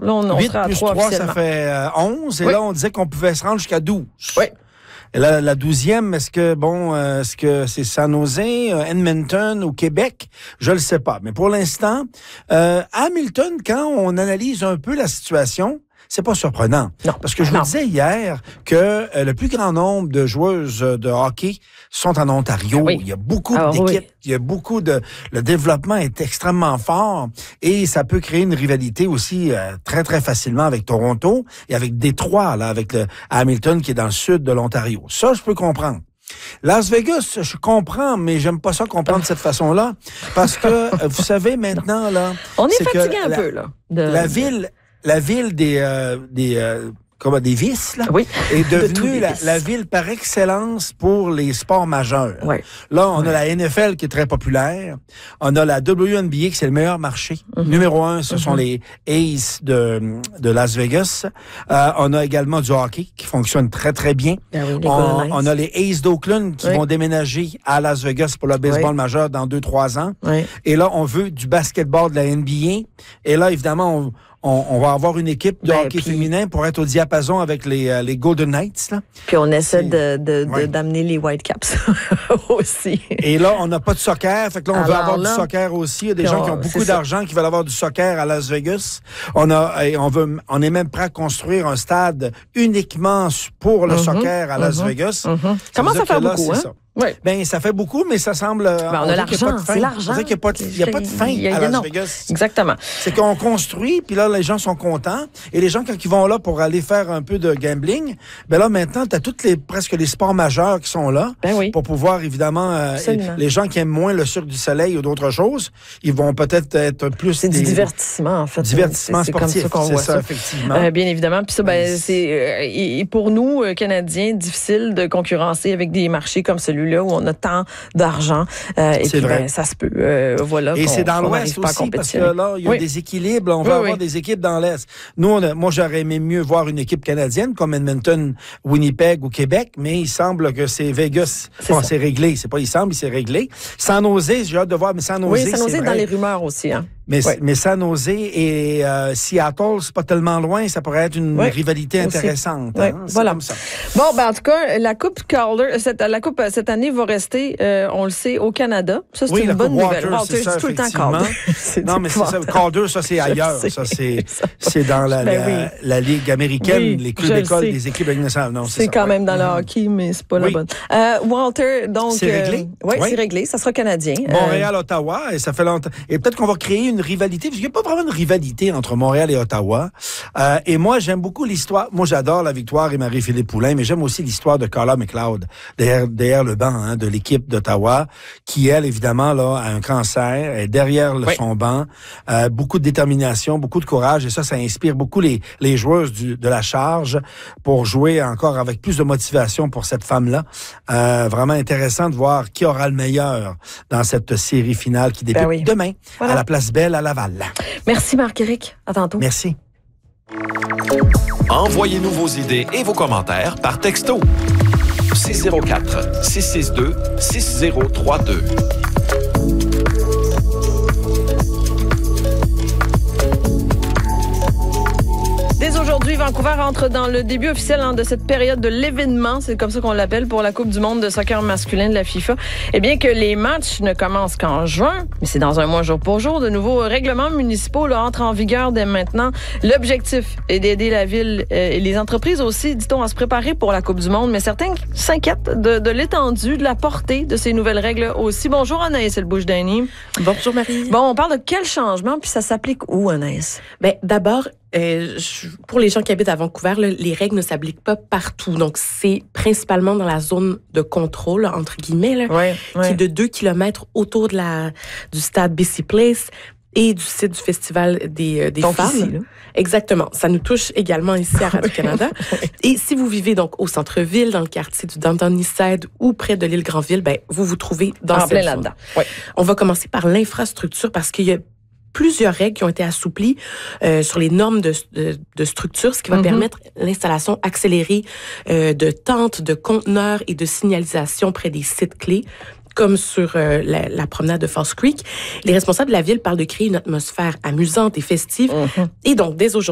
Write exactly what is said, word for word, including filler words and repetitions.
Là, on, on huit serait à plus trois trois, officiellement. ça fait euh, onze. Et Oui. là, on disait qu'on pouvait se rendre jusqu'à douze. Oui. Et là, la douzième, est-ce que, bon, euh, est-ce que c'est San Jose, euh, Edmonton ou Québec? Je le sais pas. Mais pour l'instant, euh, Hamilton, quand on analyse un peu la situation, c'est pas surprenant. Non. Parce que je Non. vous disais hier que euh, le plus grand nombre de joueuses de hockey sont en Ontario. Oui. Il y a beaucoup Ah, d'équipes. oui. Il y a beaucoup de... Le développement est extrêmement fort et ça peut créer une rivalité aussi euh, très, très facilement avec Toronto et avec Détroit, là, avec le Hamilton qui est dans le sud de l'Ontario. Ça, je peux comprendre. Las Vegas, je comprends, mais j'aime pas ça comprendre de cette façon-là parce que, euh, vous savez, maintenant, là... On est, c'est que fatigué un la, peu, là. De... La ville... La ville des... Euh, des euh, comment, des vices, là, Oui. est De tous devenue les la, vices. la ville par excellence pour les sports majeurs. Ouais. Là, on Ouais. a la N F L qui est très populaire. On a la W N B A qui c'est le meilleur marché. Mm-hmm. Numéro un, ce Mm-hmm. sont les A's de, de Las Vegas. Euh, on a également du hockey qui fonctionne très, très bien. Ben oui, les On, Golden Knights. on a les A's d'Oakland qui Oui. vont déménager à Las Vegas pour le baseball Oui. majeur dans deux, trois ans. Oui. Et là, on veut du basketball de la N B A. Et là, évidemment, on, on, on va avoir une équipe de Ben, hockey puis- féminin pour être au diapason avec les, euh, les Golden Knights. Là. Puis on essaie C'est- de, de, de- Ouais. d'amener les Whitecaps aussi. Et là, on n'a pas de soccer. Fait que là, on veut Alors avoir là, du soccer aussi. Il y a des puis gens on- qui ont beaucoup c'est ça. d'argent qui veulent avoir du soccer à Las Vegas. On a, et on veut, on est même prêt à construire un stade uniquement pour le Mhm, soccer à Las mhm, Vegas. mhm. Ça Commence veut à dire faire que là, beaucoup, c'est hein? ça. Oui. Ben, ça fait beaucoup, mais ça semble. Ben, on a dirait l'argent, qu'il y a pas de fin. c'est l'argent. On dirait qu'il n'y a pas de, il y a pas de fin Il y a- à Las non. Vegas. Exactement. C'est qu'on construit, puis là, les gens sont contents. Et les gens, quand ils vont là pour aller faire un peu de gambling, ben là, maintenant, tu as toutes les, presque les sports majeurs qui sont là. Ben oui. Pour pouvoir, évidemment, euh, Absolument. les gens qui aiment moins le Cirque du Soleil ou d'autres choses, ils vont peut-être être plus... C'est du des- divertissement, en fait. Divertissement C'est- c'est sportif, comme ça qu'on c'est voit ça, ça. effectivement. Euh, bien évidemment. Puis ça, ben, Ben, c'est euh, et, et pour nous, euh, Canadiens, difficile de concurrencer avec des marchés comme celui-là où on a tant d'argent. Euh, et C'est puis, vrai. ben, ça se peut. Euh, voilà. Et qu'on- c'est dans qu'on l'Ouest n'arrive pas à aussi, parce que compétitionner. là, il y a Oui. des équilibres. On va Oui, avoir oui. des équipes dans l'Est. Nous, on a- moi, j'aurais aimé mieux voir une équipe canadienne comme Edmonton, Winnipeg ou Québec, mais il semble que c'est Vegas. C'est Bon, ça. c'est réglé. C'est pas il semble, c'est réglé. San Jose, j'ai hâte de voir, mais San Jose, Oui, ça nous c'est est dans vrai. les rumeurs aussi. Hein. Mais, Oui. mais San Jose et euh, Seattle, c'est pas tellement loin. Ça pourrait être une Oui, rivalité aussi. intéressante. Oui, hein. C'est voilà. comme ça. Bon, ben en tout cas, la Coupe Calder, cette, la Coupe euh, cette année va rester, euh, on le sait, au Canada. Ça, c'est Oui, une la bonne Coupe nouvelle. Walter, c'est je ça, dis tout le temps effectivement. Calder. C'est Non, mais c'est ça. épouvantable. Calder, ça, c'est Je ailleurs. sais. Ça, c'est, c'est dans la, Ben la, oui. la Ligue américaine, Oui, les je clubs le d'école sais. des équipes de la Ligue nationale. Non, c'est C'est ça. quand Ouais. même dans le Mhm. hockey, mais c'est pas la Oui. bonne. Euh, Walter, donc... C'est réglé? oui, Oui. c'est réglé. Ça sera canadien. Euh, Montréal, Ottawa, et ça fait longtemps. Et peut-être qu'on va créer une rivalité, parce qu'il n'y a pas vraiment de rivalité entre Montréal et Ottawa. Euh, et moi, j'aime beaucoup l'histoire. Moi, j'adore la victoire et Marie-Philippe Poulin, mais j'aime aussi l'histoire de Carla McLeod, derrière, derrière le banc hein, de l'équipe d'Ottawa, qui, elle, évidemment, là, a un cancer, est derrière le, Oui. son banc. Euh, beaucoup de détermination, beaucoup de courage, et ça, ça inspire beaucoup les, les joueuses du, de la charge pour jouer encore avec plus de motivation pour cette femme-là. Euh, vraiment intéressant de voir qui aura le meilleur dans cette série finale qui débute Ben oui. demain Voilà. à la Place Belle à Laval. Merci Marc-Éric. À tantôt. Merci. Envoyez-nous vos idées et vos commentaires par texto. six zéro quatre, six six deux, six zéro trois deux. Dès aujourd'hui, Vancouver entre dans le début officiel hein, de cette période de l'événement, c'est comme ça qu'on l'appelle, pour la Coupe du monde de soccer masculin de la FIFA. Et bien que les matchs ne commencent qu'en juin, mais c'est dans un mois jour pour jour, de nouveaux règlements municipaux là, entrent en vigueur dès maintenant. L'objectif est d'aider la ville euh, et les entreprises aussi, dit-on, à se préparer pour la Coupe du monde, mais certains s'inquiètent de, de l'étendue, de la portée de ces nouvelles règles aussi. Bonjour Anaïs Elbouche-Dany. Bonjour Marie. Bon, on parle de quel changement, puis ça s'applique où, Anaïs? Ben, d'abord, euh, je- pour les gens qui habitent à Vancouver, là, les règles ne s'appliquent pas partout. Donc, c'est principalement dans la zone de contrôle, entre guillemets, là, Oui, qui est de deux kilomètres autour de la, du stade B C Place et du site du Festival des, euh, des Donc femmes. ici, là. Exactement. Ça nous touche également ici à Radio-Canada. Et si vous vivez donc au centre-ville, dans le quartier du Downtown Eastside ou près de l'île Granville, ben, vous vous trouvez dans En cette plein zone. là-dedans. Oui. On va commencer par l'infrastructure parce qu'il y a plusieurs règles qui ont été assouplies euh, sur les normes de, de, de structure, ce qui va Mm-hmm. permettre l'installation accélérée euh, de tentes, de conteneurs et de signalisation près des sites clés, comme sur euh, la, la promenade de False Creek. Les responsables de la ville parlent de créer une atmosphère amusante et festive. Mm-hmm. Et donc, dès aujourd'hui,